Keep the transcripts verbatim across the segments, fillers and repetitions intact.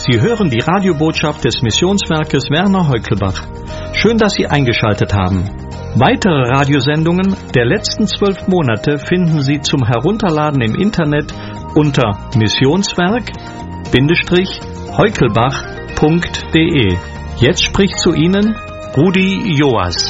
Sie hören die Radiobotschaft des Missionswerkes Werner Heukelbach. Schön, dass Sie eingeschaltet haben. Weitere Radiosendungen der letzten zwölf Monate finden Sie zum Herunterladen im Internet unter missionswerk-heukelbach punkt de. Jetzt spricht zu Ihnen Rudi Joas.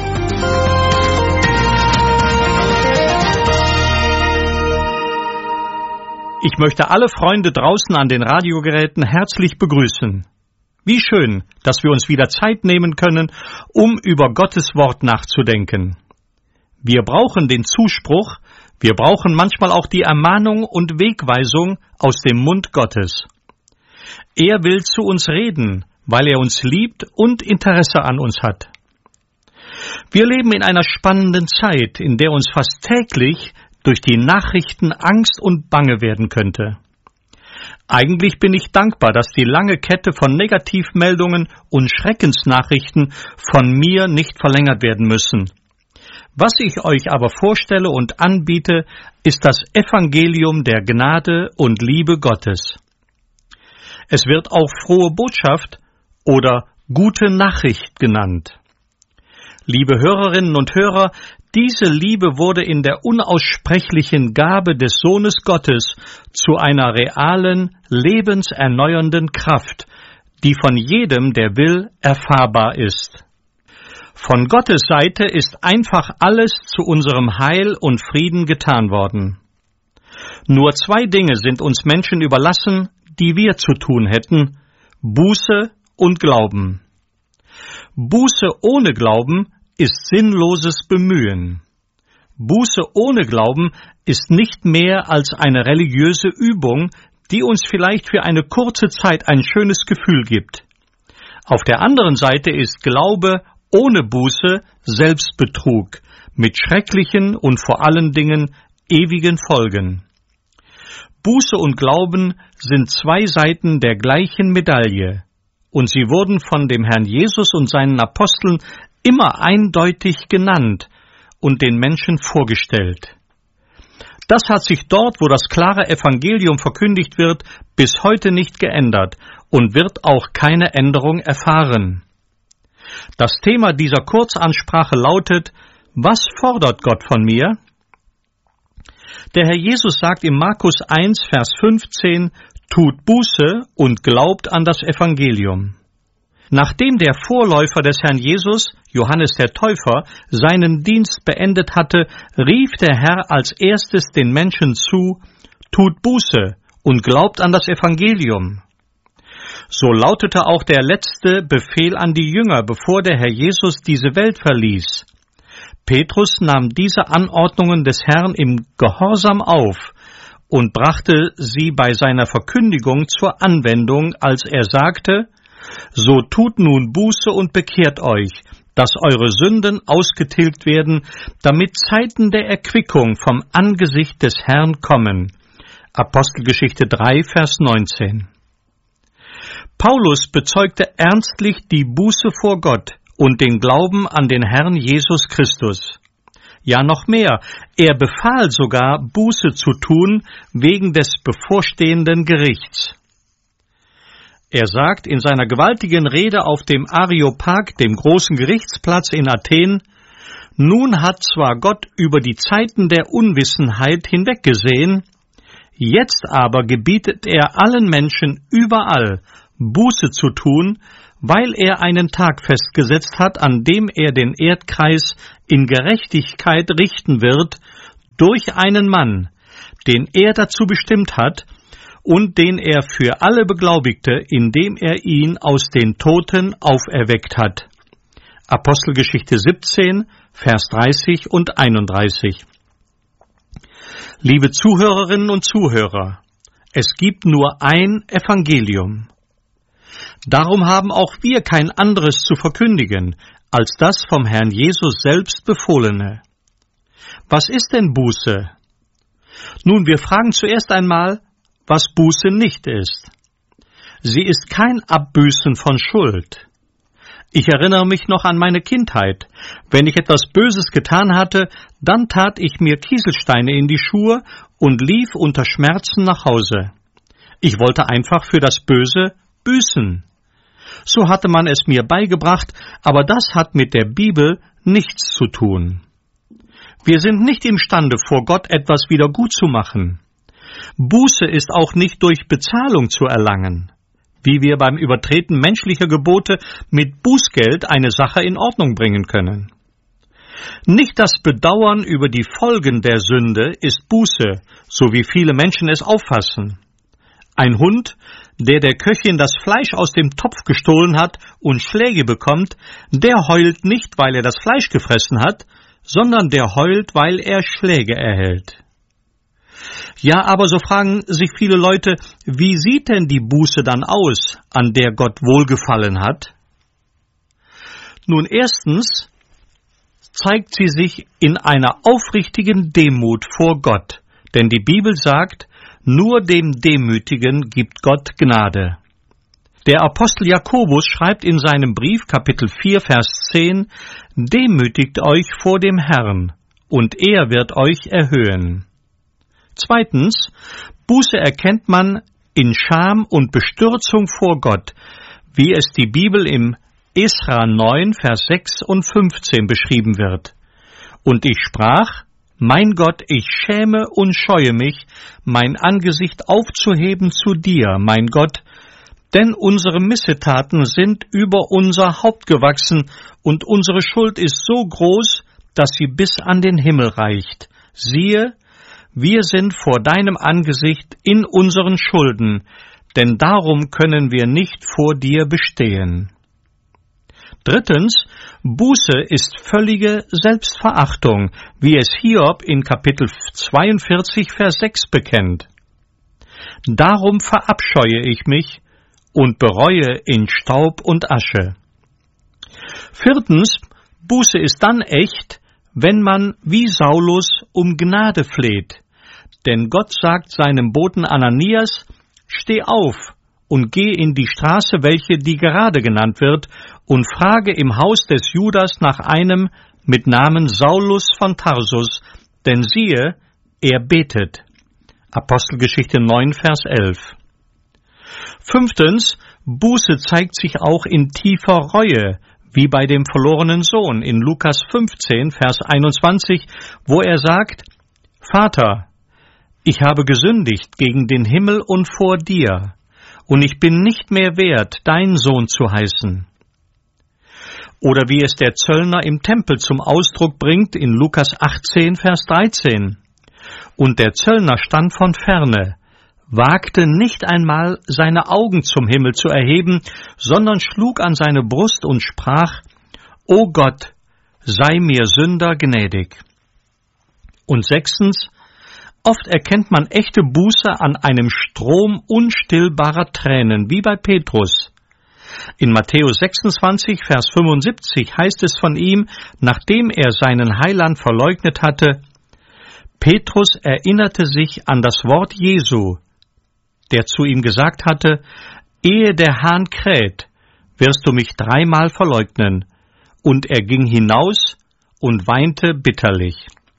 Ich möchte alle Freunde draußen an den Radiogeräten herzlich begrüßen. Wie schön, dass wir uns wieder Zeit nehmen können, um über Gottes Wort nachzudenken. Wir brauchen den Zuspruch, wir brauchen manchmal auch die Ermahnung und Wegweisung aus dem Mund Gottes. Er will zu uns reden, weil er uns liebt und Interesse an uns hat. Wir leben in einer spannenden Zeit, in der uns fast täglich durch die Nachrichten Angst und Bange werden könnte. Eigentlich bin ich dankbar, dass die lange Kette von Negativmeldungen und Schreckensnachrichten von mir nicht verlängert werden müssen. Was ich euch aber vorstelle und anbiete, ist das Evangelium der Gnade und Liebe Gottes. Es wird auch frohe Botschaft oder gute Nachricht genannt. Liebe Hörerinnen und Hörer, diese Liebe wurde in der unaussprechlichen Gabe des Sohnes Gottes zu einer realen, lebenserneuernden Kraft, die von jedem, der will, erfahrbar ist. Von Gottes Seite ist einfach alles zu unserem Heil und Frieden getan worden. Nur zwei Dinge sind uns Menschen überlassen, die wir zu tun hätten: Buße und Glauben. Buße ohne Glauben ist sinnloses Bemühen. Buße ohne Glauben ist nicht mehr als eine religiöse Übung, die uns vielleicht für eine kurze Zeit ein schönes Gefühl gibt. Auf der anderen Seite ist Glaube ohne Buße Selbstbetrug mit schrecklichen und vor allen Dingen ewigen Folgen. Buße und Glauben sind zwei Seiten der gleichen Medaille, und sie wurden von dem Herrn Jesus und seinen Aposteln immer eindeutig genannt und den Menschen vorgestellt. Das hat sich dort, wo das klare Evangelium verkündigt wird, bis heute nicht geändert und wird auch keine Änderung erfahren. Das Thema dieser Kurzansprache lautet: Was fordert Gott von mir? Der Herr Jesus sagt in Markus eins, Vers fünfzehn, tut Buße und glaubt an das Evangelium. Nachdem der Vorläufer des Herrn Jesus, Johannes der Täufer, seinen Dienst beendet hatte, rief der Herr als erstes den Menschen zu: Tut Buße und glaubt an das Evangelium. So lautete auch der letzte Befehl an die Jünger, bevor der Herr Jesus diese Welt verließ. Petrus nahm diese Anordnungen des Herrn im Gehorsam auf und brachte sie bei seiner Verkündigung zur Anwendung, als er sagte: So tut nun Buße und bekehrt euch, dass eure Sünden ausgetilgt werden, damit Zeiten der Erquickung vom Angesicht des Herrn kommen. Apostelgeschichte drei, Vers neunzehn. Paulus bezeugte ernstlich die Buße vor Gott und den Glauben an den Herrn Jesus Christus. Ja, noch mehr, er befahl sogar, Buße zu tun wegen des bevorstehenden Gerichts. Er sagt in seiner gewaltigen Rede auf dem Areopag, dem großen Gerichtsplatz in Athen: Nun hat zwar Gott über die Zeiten der Unwissenheit hinweggesehen, jetzt aber gebietet er allen Menschen überall, Buße zu tun, weil er einen Tag festgesetzt hat, an dem er den Erdkreis in Gerechtigkeit richten wird, durch einen Mann, den er dazu bestimmt hat, und den er für alle beglaubigte, indem er ihn aus den Toten auferweckt hat. Apostelgeschichte siebzehn, Vers dreißig und einunddreißig. Liebe Zuhörerinnen und Zuhörer, es gibt nur ein Evangelium. Darum haben auch wir kein anderes zu verkündigen, als das vom Herrn Jesus selbst befohlene. Was ist denn Buße? Nun, wir fragen zuerst einmal, was Buße nicht ist. Sie ist kein Abbüßen von Schuld. Ich erinnere mich noch an meine Kindheit. Wenn ich etwas Böses getan hatte, dann tat ich mir Kieselsteine in die Schuhe und lief unter Schmerzen nach Hause. Ich wollte einfach für das Böse büßen. So hatte man es mir beigebracht, aber das hat mit der Bibel nichts zu tun. Wir sind nicht imstande, vor Gott etwas wieder gut zu machen. Buße ist auch nicht durch Bezahlung zu erlangen, wie wir beim Übertreten menschlicher Gebote mit Bußgeld eine Sache in Ordnung bringen können. Nicht das Bedauern über die Folgen der Sünde ist Buße, so wie viele Menschen es auffassen. Ein Hund, der der Köchin das Fleisch aus dem Topf gestohlen hat und Schläge bekommt, der heult nicht, weil er das Fleisch gefressen hat, sondern der heult, weil er Schläge erhält. Ja, aber so fragen sich viele Leute, wie sieht denn die Buße dann aus, an der Gott wohlgefallen hat? Nun, erstens zeigt sie sich in einer aufrichtigen Demut vor Gott, denn die Bibel sagt, nur dem Demütigen gibt Gott Gnade. Der Apostel Jakobus schreibt in seinem Brief, Kapitel vier, Vers zehn, Demütigt euch vor dem Herrn, und er wird euch erhöhen. Zweitens, Buße erkennt man in Scham und Bestürzung vor Gott, wie es die Bibel im Esra neun, Vers sechs und fünfzehn beschrieben wird. Und ich sprach, mein Gott, ich schäme und scheue mich, mein Angesicht aufzuheben zu dir, mein Gott, denn unsere Missetaten sind über unser Haupt gewachsen, und unsere Schuld ist so groß, dass sie bis an den Himmel reicht. Siehe, wir sind vor deinem Angesicht in unseren Schulden, denn darum können wir nicht vor dir bestehen. Drittens, Buße ist völlige Selbstverachtung, wie es Hiob in Kapitel zweiundvierzig, Vers sechs bekennt. Darum verabscheue ich mich und bereue in Staub und Asche. Viertens, Buße ist dann echt, wenn man wie Saulus um Gnade fleht. Denn Gott sagt seinem Boten Ananias, steh auf und geh in die Straße, welche die Gerade genannt wird, und frage im Haus des Judas nach einem mit Namen Saulus von Tarsus, denn siehe, er betet. Apostelgeschichte neun, Vers elf. Fünftens, Buße zeigt sich auch in tiefer Reue, wie bei dem verlorenen Sohn in Lukas fünfzehn, Vers einundzwanzig, wo er sagt, Vater, ich habe gesündigt gegen den Himmel und vor dir, und ich bin nicht mehr wert, dein Sohn zu heißen. Oder wie es der Zöllner im Tempel zum Ausdruck bringt in Lukas achtzehn, Vers dreizehn. Und der Zöllner stand von ferne, wagte nicht einmal seine Augen zum Himmel zu erheben, sondern schlug an seine Brust und sprach, O Gott, sei mir Sünder gnädig. Und sechstens, oft erkennt man echte Buße an einem Strom unstillbarer Tränen, wie bei Petrus. In Matthäus sechsundzwanzig, Vers fünfundsiebzig heißt es von ihm, nachdem er seinen Heiland verleugnet hatte, Petrus erinnerte sich an das Wort Jesu, der zu ihm gesagt hatte, ehe der Hahn kräht, wirst du mich dreimal verleugnen. Und er ging hinaus und weinte bitterlich.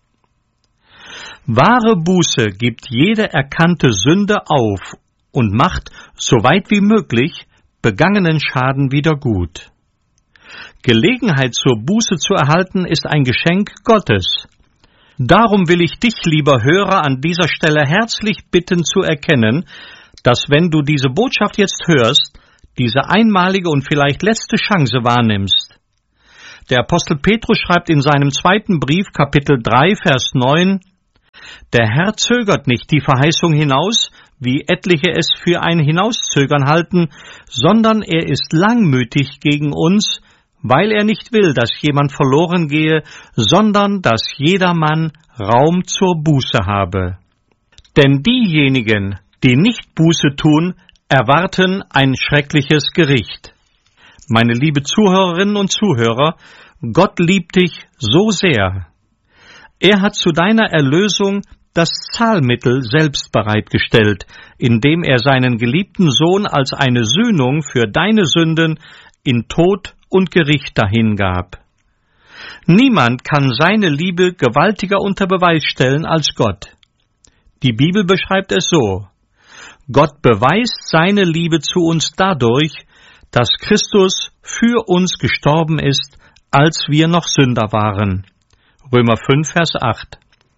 Wahre Buße gibt jede erkannte Sünde auf und macht, so weit wie möglich, begangenen Schaden wieder gut. Gelegenheit zur Buße zu erhalten, ist ein Geschenk Gottes. Darum will ich dich, lieber Hörer, an dieser Stelle herzlich bitten zu erkennen, dass wenn du diese Botschaft jetzt hörst, diese einmalige und vielleicht letzte Chance wahrnimmst. Der Apostel Petrus schreibt in seinem zweiten Brief, Kapitel drei, Vers neun, der Herr zögert nicht die Verheißung hinaus, wie etliche es für ein Hinauszögern halten, sondern er ist langmütig gegen uns, weil er nicht will, dass jemand verloren gehe, sondern dass jedermann Raum zur Buße habe. Denn diejenigen, die nicht Buße tun, erwarten ein schreckliches Gericht. Meine liebe Zuhörerinnen und Zuhörer, Gott liebt dich so sehr. Er hat zu deiner Erlösung das Zahlmittel selbst bereitgestellt, indem er seinen geliebten Sohn als eine Sühnung für deine Sünden in Tod und Gericht dahingab. Niemand kann seine Liebe gewaltiger unter Beweis stellen als Gott. Die Bibel beschreibt es so: Gott beweist seine Liebe zu uns dadurch, dass Christus für uns gestorben ist, als wir noch Sünder waren. Römer fünf, Vers acht.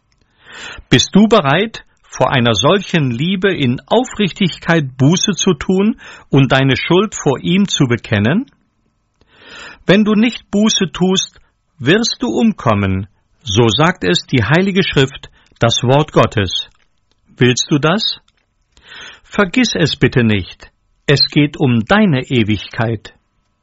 Bist du bereit, vor einer solchen Liebe in Aufrichtigkeit Buße zu tun und deine Schuld vor ihm zu bekennen? Wenn du nicht Buße tust, wirst du umkommen, so sagt es die Heilige Schrift, das Wort Gottes. Willst du das? Vergiss es bitte nicht, es geht um deine Ewigkeit.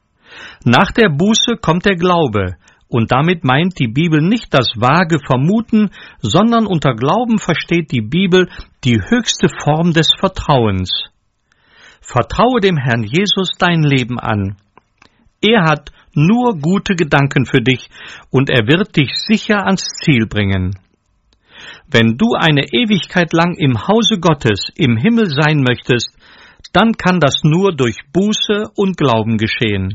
Nach der Buße kommt der Glaube, und damit meint die Bibel nicht das vage Vermuten, sondern unter Glauben versteht die Bibel die höchste Form des Vertrauens. Vertraue dem Herrn Jesus dein Leben an. Er hat nur gute Gedanken für dich, und er wird dich sicher ans Ziel bringen. Wenn du eine Ewigkeit lang im Hause Gottes, im Himmel sein möchtest, dann kann das nur durch Buße und Glauben geschehen.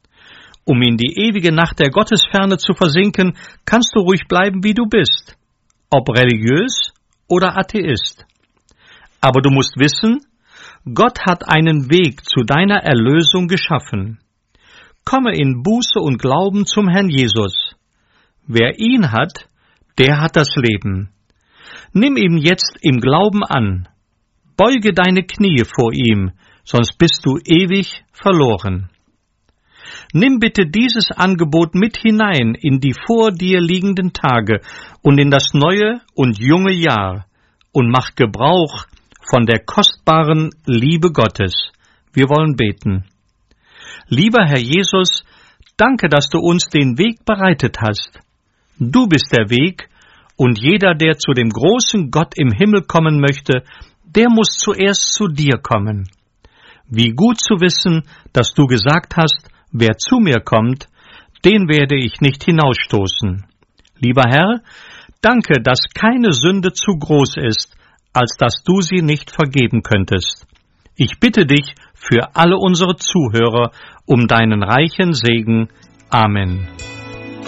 Um in die ewige Nacht der Gottesferne zu versinken, kannst du ruhig bleiben, wie du bist, ob religiös oder Atheist. Aber du musst wissen, Gott hat einen Weg zu deiner Erlösung geschaffen. Komme in Buße und Glauben zum Herrn Jesus. Wer ihn hat, der hat das Leben. Nimm ihn jetzt im Glauben an. Beuge deine Knie vor ihm, sonst bist du ewig verloren. Nimm bitte dieses Angebot mit hinein in die vor dir liegenden Tage und in das neue und junge Jahr und mach Gebrauch von der kostbaren Liebe Gottes. Wir wollen beten. Lieber Herr Jesus, danke, dass du uns den Weg bereitet hast. Du bist der Weg, und jeder, der zu dem großen Gott im Himmel kommen möchte, der muss zuerst zu dir kommen. Wie gut zu wissen, dass du gesagt hast, wer zu mir kommt, den werde ich nicht hinausstoßen. Lieber Herr, danke, dass keine Sünde zu groß ist, als dass du sie nicht vergeben könntest. Ich bitte dich für alle unsere Zuhörer um deinen reichen Segen. Amen.